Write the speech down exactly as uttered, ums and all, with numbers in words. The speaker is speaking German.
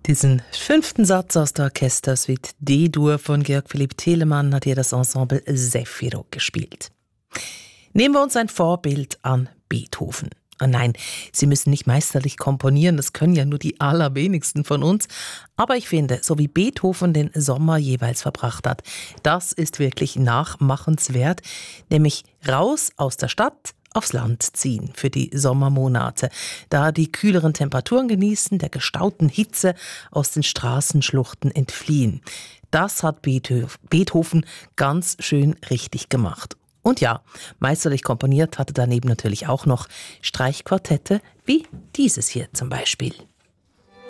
Diesen fünften Satz aus der Orchestersuite D-Dur von Georg Philipp Telemann hat hier das Ensemble Zefiro gespielt. Nehmen wir uns ein Vorbild an Beethoven. Oh nein, Sie müssen nicht meisterlich komponieren, das können ja nur die allerwenigsten von uns. Aber ich finde, so wie Beethoven den Sommer jeweils verbracht hat, das ist wirklich nachmachenswert, nämlich raus aus der Stadt, aufs Land ziehen für die Sommermonate, da die kühleren Temperaturen genießen, der gestauten Hitze aus den Straßenschluchten entfliehen. Das hat Beethoven ganz schön richtig gemacht. Und ja, meisterlich komponiert hatte daneben natürlich auch noch Streichquartette wie dieses hier zum Beispiel.